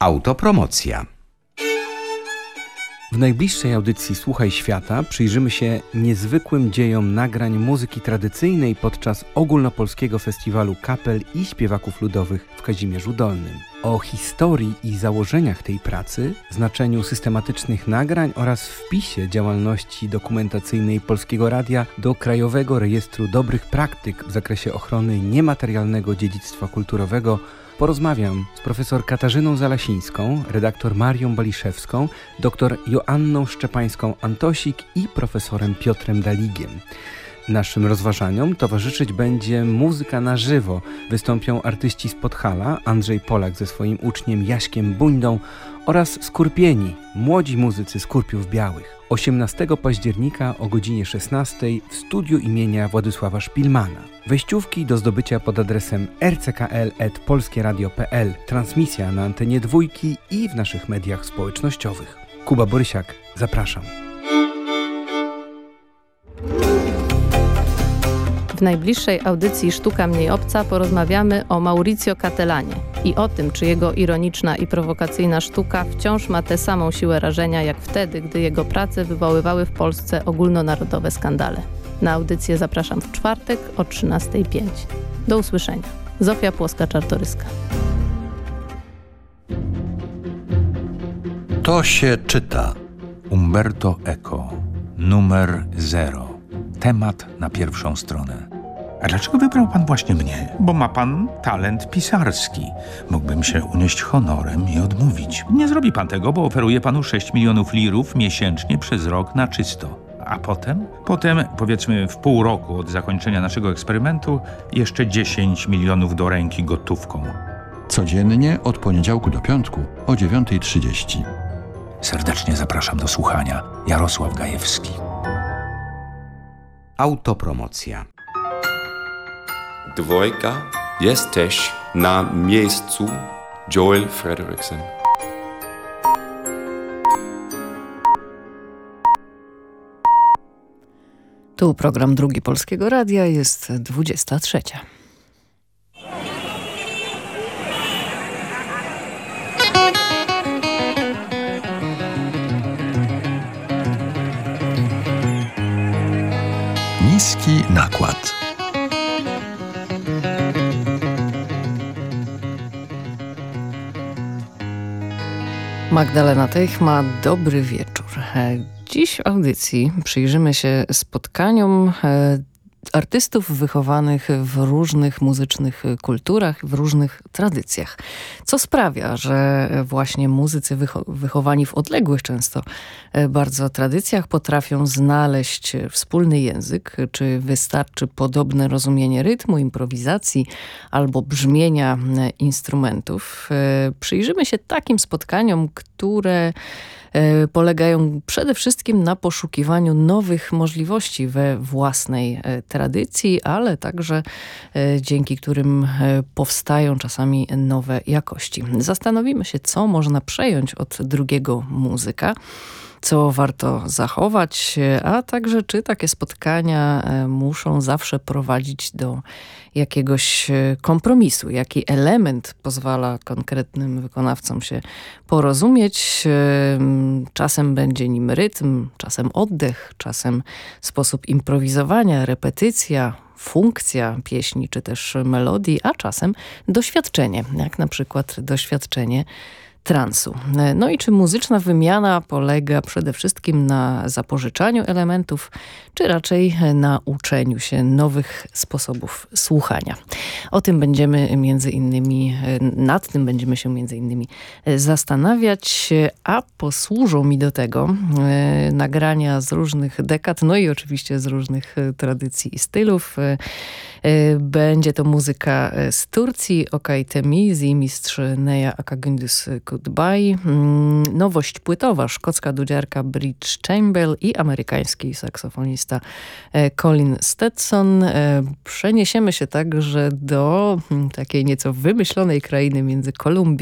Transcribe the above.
Autopromocja. W najbliższej audycji Słuchaj Świata przyjrzymy się niezwykłym dziejom nagrań muzyki tradycyjnej podczas Ogólnopolskiego Festiwalu Kapel i Śpiewaków Ludowych w Kazimierzu Dolnym. O historii i założeniach tej pracy, znaczeniu systematycznych nagrań oraz wpisie działalności dokumentacyjnej Polskiego Radia do Krajowego Rejestru Dobrych Praktyk w zakresie ochrony niematerialnego dziedzictwa kulturowego porozmawiam z profesor Katarzyną Zalasińską, redaktor Marią Baliszewską, dr Joanną Szczepańską-Antosik i profesorem Piotrem Daligiem. Naszym rozważaniom towarzyszyć będzie muzyka na żywo. Wystąpią artyści z Podhala, Andrzej Polak ze swoim uczniem Jaśkiem Buńdą oraz Skorpieni, młodzi muzycy Skorpiów Białych. 18 października o godzinie 16 w studiu imienia Władysława Szpilmana. Wejściówki do zdobycia pod adresem rckl@polskieradio.pl. Transmisja na antenie Dwójki i w naszych mediach społecznościowych. Kuba Borysiak, zapraszam. W najbliższej audycji Sztuka Mniej Obca porozmawiamy o Maurizio Catellanie i o tym, czy jego ironiczna i prowokacyjna sztuka wciąż ma tę samą siłę rażenia jak wtedy, gdy jego prace wywoływały w Polsce ogólnonarodowe skandale. Na audycję zapraszam w czwartek o 13:05. Do usłyszenia. Zofia Płoska-Czartoryska. To się czyta. Umberto Eco. Numer 0. Temat na pierwszą stronę. A dlaczego wybrał pan właśnie mnie? Bo ma pan talent pisarski. Mógłbym się unieść honorem i odmówić. Nie zrobi pan tego, bo oferuję panu 6 milionów lirów miesięcznie przez rok na czysto. A potem? Potem, powiedzmy w pół roku od zakończenia naszego eksperymentu, jeszcze 10 milionów do ręki gotówką. Codziennie od poniedziałku do piątku o 9:30. Serdecznie zapraszam do słuchania. Jarosław Gajewski. Autopromocja. Dwójka. Jesteś na miejscu. Joel Fredrickson. Tu program Drugi Polskiego Radia, jest 23:00. Niski nakład. Magdalena Teichma, dobry wieczór. Dziś w audycji przyjrzymy się spotkaniom artystów wychowanych w różnych muzycznych kulturach, w różnych tradycjach. Co sprawia, że właśnie muzycy wychowani w odległych często bardzo tradycjach potrafią znaleźć wspólny język, czy wystarczy podobne rozumienie rytmu, improwizacji albo brzmienia instrumentów. Przyjrzymy się takim spotkaniom, które polegają przede wszystkim na poszukiwaniu nowych możliwości we własnej tradycji, ale także dzięki którym powstają czasami nowe jakości. Zastanowimy się, co można przejąć od drugiego muzyka, co warto zachować, a także czy takie spotkania muszą zawsze prowadzić do jakiegoś kompromisu, jaki element pozwala konkretnym wykonawcom się porozumieć. Czasem będzie nim rytm, czasem oddech, czasem sposób improwizowania, repetycja, funkcja pieśni czy też melodii, a czasem doświadczenie, jak na przykład doświadczenie transu. No i czy muzyczna wymiana polega przede wszystkim na zapożyczaniu elementów, czy raczej na uczeniu się nowych sposobów słuchania? Nad tym będziemy się między innymi zastanawiać, a posłużą mi do tego nagrania z różnych dekad, no i oczywiście z różnych tradycji i stylów. Będzie to muzyka z Turcji, Okay Temizi, mistrz Neja Akagündüz Goodbye, nowość płytowa, szkocka dudziarka Bridge Chamber i amerykański saksofonista Colin Stetson. Przeniesiemy się także do takiej nieco wymyślonej krainy między Kolumbią